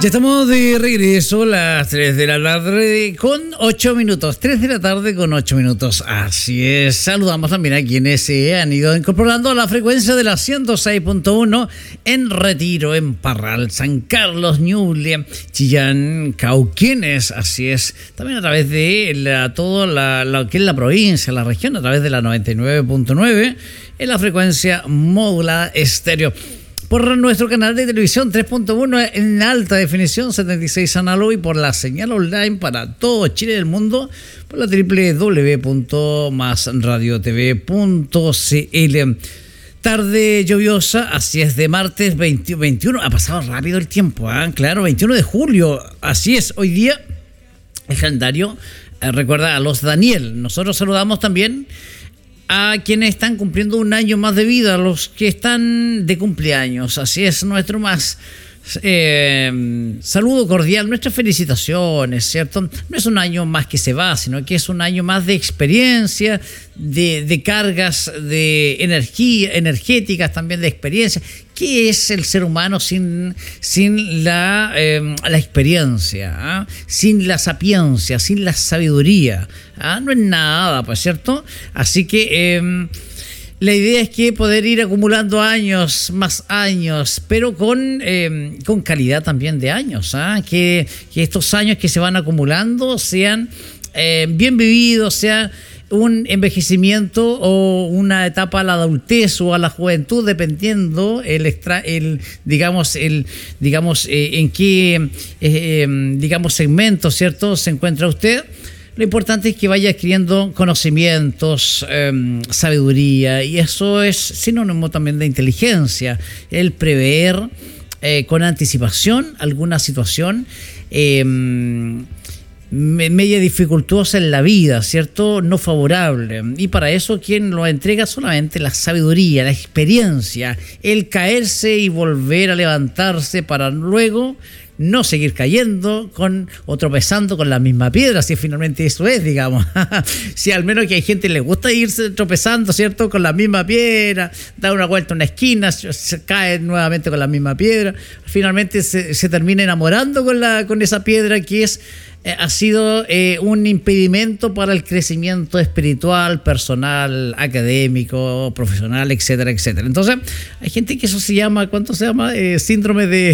Ya estamos de regreso, las 3 de la tarde con 8 minutos. 3 de la tarde con 8 minutos. Así es. Saludamos también a quienes se han ido incorporando a la frecuencia de la 106.1 en Retiro, en Parral, San Carlos, Ñuble, Chillán, Cauquenes. Así es. También a través de lo que es la provincia, la región, a través de la 99.9 en la frecuencia modulada estéreo. Por nuestro canal de televisión 3.1 en alta definición, 76 análogo, y por la señal online para todo Chile y el mundo, por la www.masradiotv.cl. Tarde lluviosa, así es, de martes 21. Ha pasado rápido el tiempo, claro, 21 de julio. Así es, hoy día el calendario recuerda a los Daniel. Nosotros saludamos también a quienes están cumpliendo un año más de vida, a los que están de cumpleaños. Así es, nuestro más saludo cordial, nuestras felicitaciones, ¿cierto? No es un año más que se va, sino que es un año más de experiencia, de cargas de energía, energéticas, también de experiencia. ¿Qué es el ser humano sin la experiencia? Sin la sapiencia, sin la sabiduría. No es nada, pues, ¿cierto? Así que la idea es que poder ir acumulando años, más años, pero con calidad también de años. Que estos años que se van acumulando sean bien vividos, sea un envejecimiento o una etapa a la adultez o a la juventud, dependiendo en qué segmento, ¿cierto?, se encuentra usted. Lo importante es que vaya adquiriendo conocimientos, sabiduría, y eso es sinónimo también de inteligencia, el prever con anticipación alguna situación media dificultosa en la vida, ¿cierto?, no favorable. Y para eso quien lo entrega solamente la sabiduría, la experiencia, el caerse y volver a levantarse para luego no seguir cayendo o tropezando con la misma piedra, si finalmente eso es, digamos. Si al menos que hay gente que le gusta irse tropezando, ¿cierto?, con la misma piedra, da una vuelta a una esquina, se cae nuevamente con la misma piedra, finalmente se termina enamorando con esa piedra que ha sido un impedimento para el crecimiento espiritual, personal, académico, profesional, etcétera, etcétera. Entonces, hay gente que eso se llama, ¿cuánto se llama? Síndrome de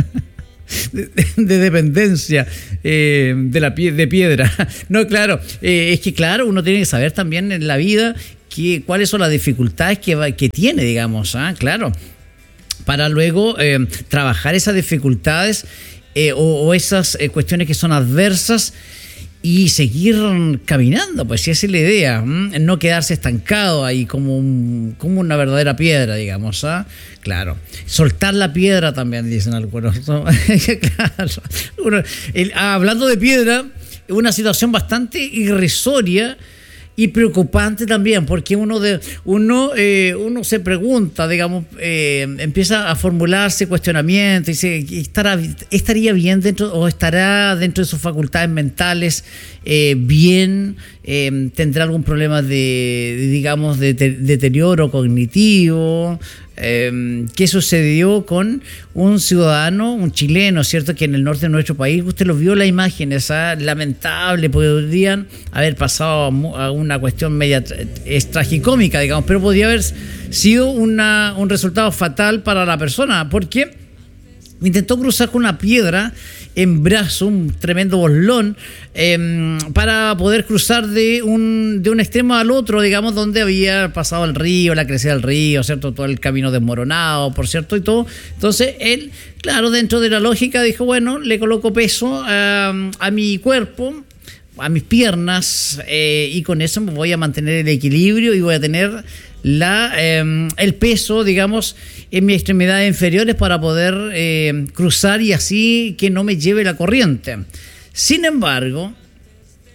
dependencia de piedra. No, claro, es que claro, uno tiene que saber también en la vida cuáles son las dificultades que tiene, digamos, claro, para luego trabajar esas dificultades o esas cuestiones que son adversas y seguir caminando, pues si esa es la idea, no quedarse estancado ahí como una verdadera piedra, digamos, claro. Soltar la piedra también, dicen algunos, ¿no? Claro. Hablando de piedra, una situación bastante irrisoria y preocupante también, porque uno se pregunta, digamos, empieza a formularse cuestionamientos, y dice, ¿estaría bien o estará dentro de sus facultades mentales bien? ¿Tendrá algún problema de deterioro cognitivo? ¿Qué sucedió con un ciudadano, un chileno, cierto, que en el norte de nuestro país, usted lo vio la imagen, esa lamentable, podrían haber pasado a una cuestión media tragicómica, digamos, pero podría haber sido un resultado fatal para la persona, porque intentó cruzar con una piedra en brazo, un tremendo boslón, para poder cruzar de un extremo al otro, digamos, donde había pasado el río, la crecida del río, ¿cierto?, todo el camino desmoronado, por cierto, y todo. Entonces él, claro, dentro de la lógica dijo, bueno, le coloco peso a mi cuerpo, a mis piernas, y con eso me voy a mantener el equilibrio y voy a tener el peso, digamos, en mis extremidades inferiores para poder cruzar y así que no me lleve la corriente. Sin embargo,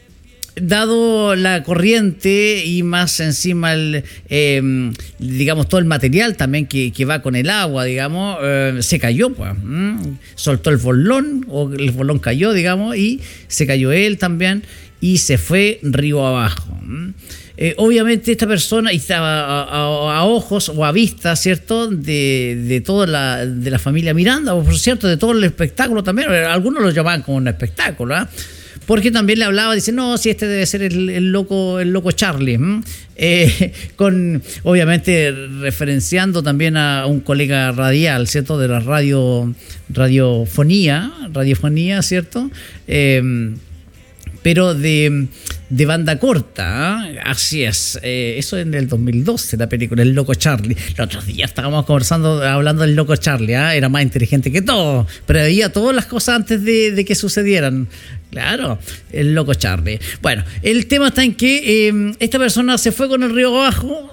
dado la corriente y más encima digamos todo el material también que va con el agua, digamos, se cayó, pues, soltó el bolón, o el bolón cayó, digamos, y se cayó él también y se fue río abajo. Obviamente esta persona estaba a ojos o a vista, ¿cierto?, de toda de la familia Miranda, o por cierto, de todo el espectáculo también. Algunos lo llamaban como un espectáculo, ¿eh? Porque también le hablaba, dice, no, si este debe ser el loco Charlie, con, obviamente, referenciando también a un colega radial, ¿cierto?, de la radiofonía, ¿cierto?, pero de banda corta, ¿eh? Así es. Eso en el 2012, la película El Loco Charlie. Los otros días estábamos hablando del Loco Charlie, ¿eh? Era más inteligente que todo, preveía todas las cosas antes de que sucedieran. Claro, el Loco Charlie. Bueno, el tema está en que esta persona se fue río abajo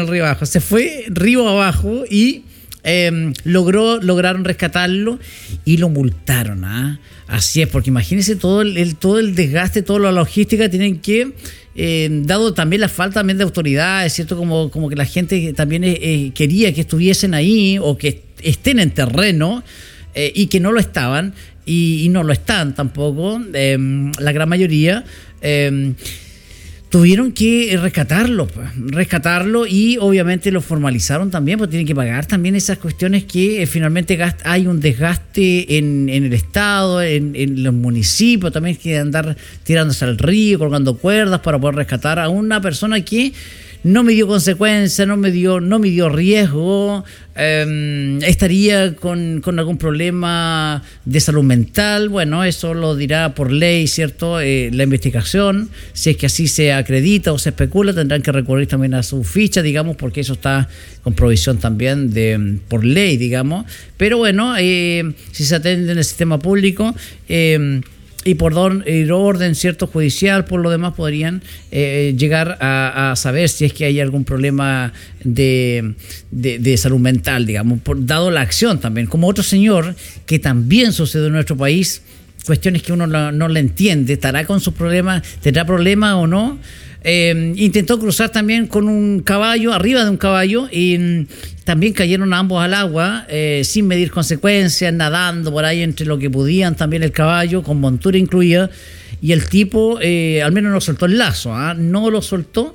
y lograron rescatarlo y lo multaron, ¿ah? Así es, porque imagínense todo el desgaste, toda la logística tienen que, dado también la falta también de autoridades, ¿cierto? Como que la gente también quería que estuviesen ahí o que estén en terreno y que no lo estaban y no lo están tampoco, la gran mayoría. Tuvieron que rescatarlo y obviamente lo formalizaron también, porque tienen que pagar también esas cuestiones que finalmente hay un desgaste en el Estado, en los municipios, también hay que andar tirándose al río, colgando cuerdas para poder rescatar a una persona que no me dio consecuencia, no me dio riesgo, estaría con algún problema de salud mental. Bueno, eso lo dirá por ley, ¿cierto? La investigación, si es que así se acredita o se especula, tendrán que recurrir también a su ficha, digamos, porque eso está con provisión también por ley, digamos. Pero bueno, si se atende en el sistema público, y por orden, ¿cierto?, judicial, por lo demás podrían llegar a saber si es que hay algún problema de salud mental, digamos, dado la acción también. Como otro señor que también sucedió en nuestro país, cuestiones que uno no le entiende, estará con sus problemas, tendrá problemas o no. Intentó cruzar también con un caballo, arriba de un caballo, y también cayeron ambos al agua sin medir consecuencias, nadando por ahí entre lo que podían también el caballo, con montura incluida, y el tipo al menos no soltó el lazo, no lo soltó.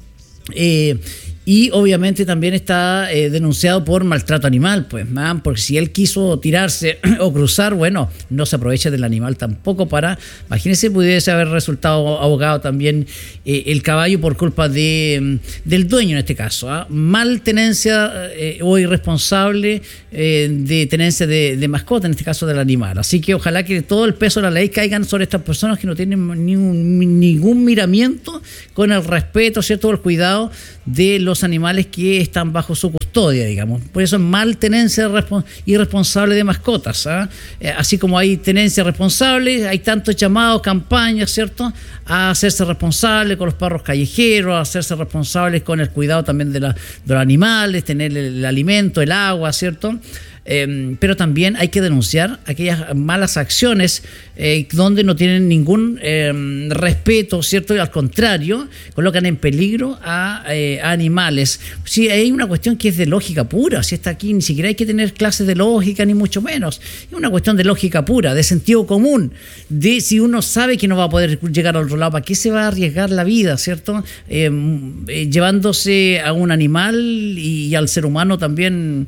Y obviamente también está denunciado por maltrato animal, pues, porque si él quiso tirarse o cruzar, bueno, no se aprovecha del animal tampoco imagínense, pudiese haber resultado ahogado también el caballo por culpa del dueño en este caso, mal tenencia o irresponsable de tenencia de mascota, en este caso del animal. Así que ojalá que todo el peso de la ley caigan sobre estas personas que no tienen ningún miramiento con el respeto, ¿cierto?, el cuidado de los animales que están bajo su custodia, digamos. Por eso es mal tenencia irresponsable de mascotas, así como hay tenencia responsable, hay tantos llamados, campañas, ¿cierto?, a hacerse responsable con los perros callejeros, a hacerse responsables con el cuidado también de los animales, tener el alimento, el agua, ¿cierto? Pero también hay que denunciar aquellas malas acciones donde no tienen ningún respeto, ¿cierto? Y al contrario, colocan en peligro a animales. Sí, hay una cuestión que es de lógica pura. Si está aquí, ni siquiera hay que tener clases de lógica, ni mucho menos. Es una cuestión de lógica pura, de sentido común, de si uno sabe que no va a poder llegar al otro lado, ¿para qué se va a arriesgar la vida, ¿cierto? Llevándose a un animal y al ser humano también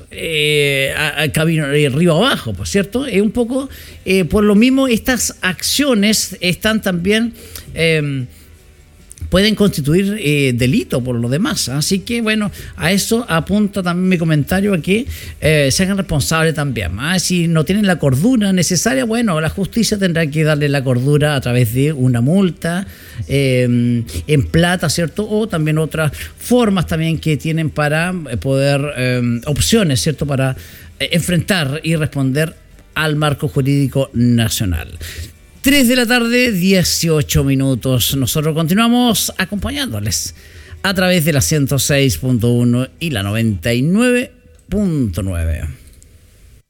río abajo, por cierto. Es un poco por lo mismo estas acciones están también pueden constituir delito por lo demás. Así que bueno, a eso apunta también mi comentario, a que se hagan responsables también. Si no tienen la cordura necesaria, bueno, la justicia tendrá que darle la cordura a través de una multa en plata, ¿cierto? O también otras formas también que tienen para poder, opciones, ¿cierto?, para enfrentar y responder al marco jurídico nacional. 3 de la tarde, 18 minutos. Nosotros continuamos acompañándoles a través de la 106.1 y la 99.9.